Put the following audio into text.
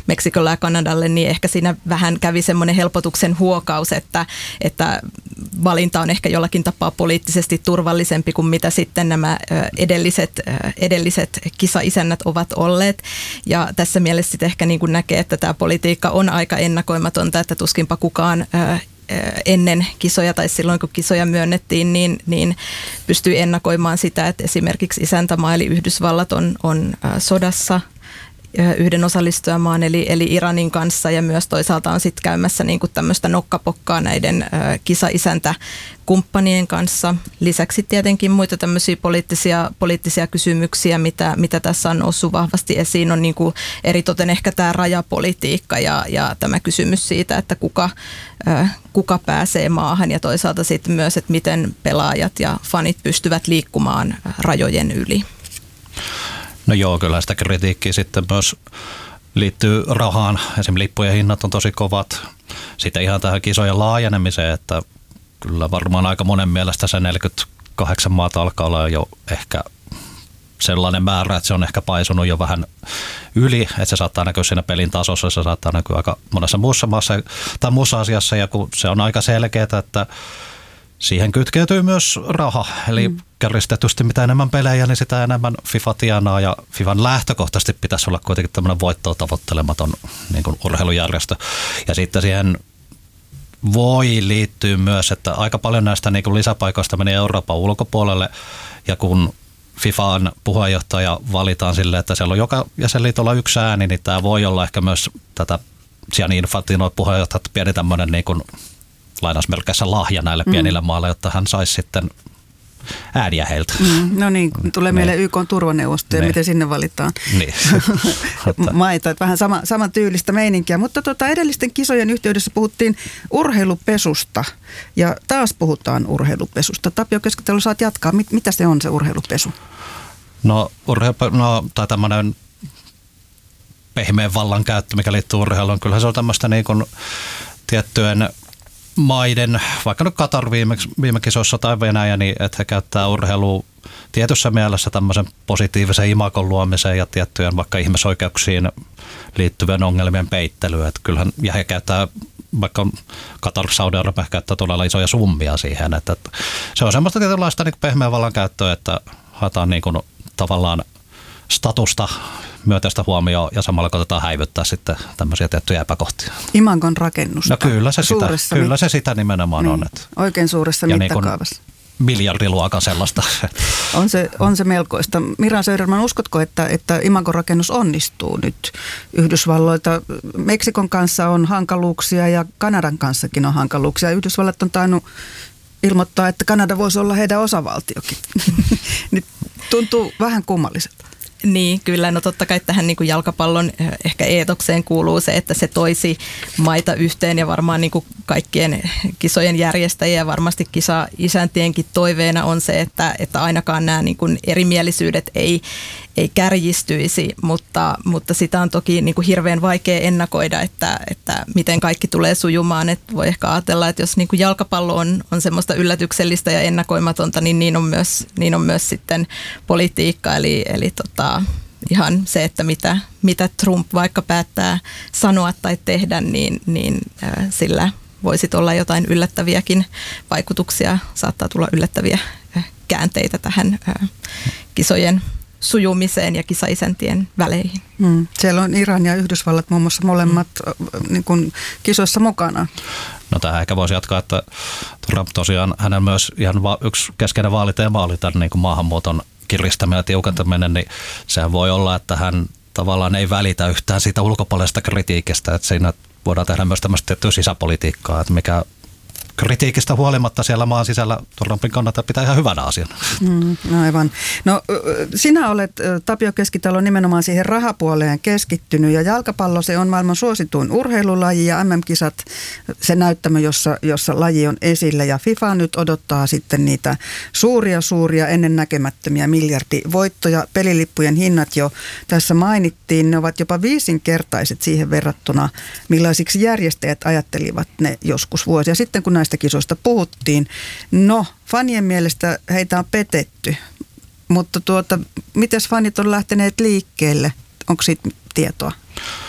Meksikolle ja Kanadalle, niin ehkä siinä vähän kävi semmoinen helpotuksen huokaus, että valinta on ehkä jollakin tapaa poliittisesti turvallisempi kuin mitä sitten nämä edelliset kisaisännät ovat olleet. Ja tässä mielessä sitten ehkä niin kuin näkee, että tämä politiikka on aika ennakoimatonta, että tuskinpa kukaan ennen kisoja tai silloin kun kisoja myönnettiin, niin pystyy ennakoimaan sitä, että esimerkiksi isäntämaa eli Yhdysvallat on sodassa yhden osallistujamaan eli Iranin kanssa ja myös toisaalta on sitten käymässä niin kuin tämmöistä nokkapokkaa näiden kisa-isäntäkumppanien kanssa. Lisäksi tietenkin muita tämmöisiä poliittisia kysymyksiä, mitä tässä on noussut vahvasti esiin, on niin kuin eritoten ehkä tämä rajapolitiikka ja tämä kysymys siitä, että kuka pääsee maahan ja toisaalta sitten myös, että miten pelaajat ja fanit pystyvät liikkumaan rajojen yli. No joo, kyllä sitä kritiikkiä sitten myös liittyy rahaan. Esimerkiksi lippujen hinnat on tosi kovat. Sitten ihan tähän kisojen laajenemiseen, että kyllä varmaan aika monen mielestä se 48 maata alkaa olla jo ehkä sellainen määrä, että se on ehkä paisunut jo vähän yli, että se saattaa näkyä siinä pelin tasossa, se saattaa näkyä aika monessa muussa maassa tai muussa asiassa, ja kun se on aika selkeää, että siihen kytkeytyy myös raha, eli kärjistetysti mitä enemmän pelejä, niin sitä enemmän FIFA tienaa, ja FIFAn lähtökohtaisesti pitäisi olla kuitenkin tämmöinen voittoa tavoittelematon niin kuin urheilujärjestö. Ja sitten siihen voi liittyä myös, että aika paljon näistä niin kuin lisäpaikoista meni Euroopan ulkopuolelle, ja kun FIFAn puheenjohtaja valitaan silleen, että siellä on joka jäsenliitolla yksi ääni, niin tämä voi olla ehkä myös tätä Gianni Infantino puheenjohtajat pieni tämmöinen niin kuin lainausmerkeissä lahja näille pienille maille, jotta hän saisi sitten ääniä heiltä. No niin, tulee mieleen YK:n turvaneuvosto ja miten sinne valitaan maita. Vähän saman tyylistä meininkiä, mutta edellisten kisojen yhteydessä puhuttiin urheilupesusta ja taas puhutaan urheilupesusta. Tapio Keskitalo, saat jatkaa. Mitä se on se urheilupesu? No tai tämmöinen pehmeän vallan käyttö, mikä liittyy urheiluun, kyllähän se on tämmöistä niin kuin tiettyjen maiden, vaikka nyt Katar viime kisoissa tai Venäjä, niin että he käyttää urheilua tietyssä mielessä tämmöisen positiivisen imagon luomiseen ja tiettyjen vaikka ihmisoikeuksiin liittyvien ongelmien peittelyyn. Että kyllähän, ja he käyttää, vaikka Katar, Saudi-Arabia käyttää todella isoja summia siihen, että se on semmoista tietynlaista niin pehmeän vallan käyttöä, että haetaan niin kuin tavallaan statusta, myötäistä huomioon ja samalla koitetaan häivyttää sitten tämmöisiä tiettyjä epäkohtia. Imagon rakennusta. No kyllä se sitä nimenomaan on. Että oikein suuressa mittakaavassa. Niin miljardiluokan sellaista. On se melkoista. Miran Söderman, uskotko, että imagon rakennus onnistuu nyt Yhdysvalloilta? Meksikon kanssa on hankaluuksia ja Kanadan kanssakin on hankaluuksia. Yhdysvallat on tainnut ilmoittaa, että Kanada voisi olla heidän osavaltiokin. Nyt tuntuu vähän kummalliselta. Niin, kyllä. No totta kai tähän niin kuin jalkapallon ehkä eetokseen kuuluu se, että se toisi maita yhteen ja varmaan niin kuin kaikkien kisojen järjestäjien ja varmasti kisa-isäntienkin toiveena on se, että ainakaan nämä niin kuin erimielisyydet ei kärjistyisi, mutta sitä on toki niin kuin hirveän vaikea ennakoida, että miten kaikki tulee sujumaan. Että voi ehkä ajatella, että jos niin kuin jalkapallo on semmoista yllätyksellistä ja ennakoimatonta, niin on myös sitten politiikka, eli ihan se, että mitä Trump vaikka päättää sanoa tai tehdä, niin sillä voisi olla jotain yllättäviäkin vaikutuksia, saattaa tulla yllättäviä käänteitä tähän kisojen sujumiseen ja kisaisäntien väleihin. Siellä on Iran ja Yhdysvallat muun muassa molemmat niin kuin kisoissa mukana. No tähän ehkä voisi jatkaa, että Trump tosiaan, hänen myös ihan yksi keskeinen vaaliteema oli tämän niin kuin maahanmuuton kiristäminen ja tiukentaminen, niin sehän voi olla, että hän tavallaan ei välitä yhtään siitä ulkopuolisesta kritiikistä, että siinä voidaan tehdä myös tämmöistä tiettyä sisäpolitiikkaa, että mikä kritiikistä huolimatta siellä maan sisällä Trumpin kannattaa pitää ihan hyvänä asiana. No aivan. No sinä olet, Tapio Keskitalo, nimenomaan siihen rahapuoleen keskittynyt ja jalkapallo se on maailman suosituin urheilulaji ja MM-kisat se näyttämö, jossa laji on esillä ja FIFA nyt odottaa sitten niitä suuria ennennäkemättömiä miljardivoittoja. Pelilippujen hinnat jo tässä mainittiin, ne ovat jopa 5-kertaiset siihen verrattuna, millaisiksi järjestäjät ajattelivat ne joskus vuosia sitten, kun näistä kisoista puhuttiin. No, fanien mielestä heitä on petetty, mutta mites fanit on lähteneet liikkeelle? Onko siitä tietoa?